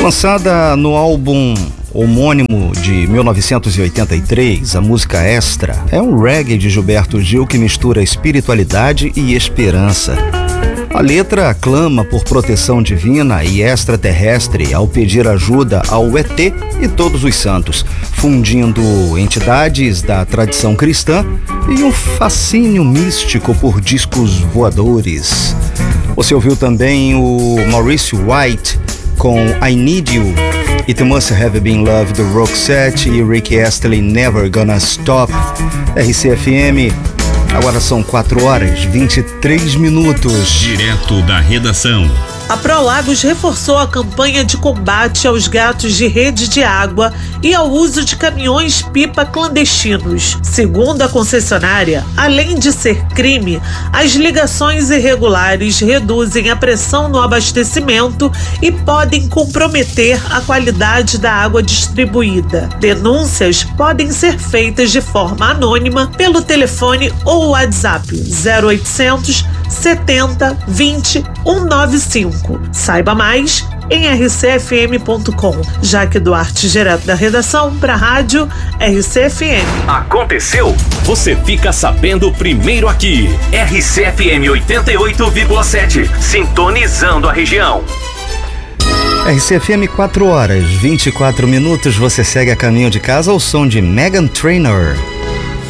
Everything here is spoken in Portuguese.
Lançada no álbum homônimo de 1983, a música Extra é um reggae de Gilberto Gil que mistura espiritualidade e esperança. A letra clama por proteção divina e extraterrestre ao pedir ajuda ao ET e todos os santos, fundindo entidades da tradição cristã e um fascínio místico por discos voadores. Você ouviu também o Maurice White com I Need You, It Must Have Been Love do Roxette e Rick Astley, Never Gonna Stop. RCFM, agora são 4h23. Direto da redação. A Prolagos reforçou a campanha de combate aos gatos de rede de água e ao uso de caminhões-pipa clandestinos. Segundo a concessionária, além de ser crime, as ligações irregulares reduzem a pressão no abastecimento e podem comprometer a qualidade da água distribuída. Denúncias podem ser feitas de forma anônima pelo telefone ou WhatsApp 0800 70 20 195. Saiba mais em rcfm.com. Jaque Duarte, direto da redação para a Rádio RCFM. Aconteceu? Você fica sabendo primeiro aqui. RCFM 88,7. Sintonizando a região. RCFM, 4h24. Você segue a caminho de casa ao som de Meghan Trainor.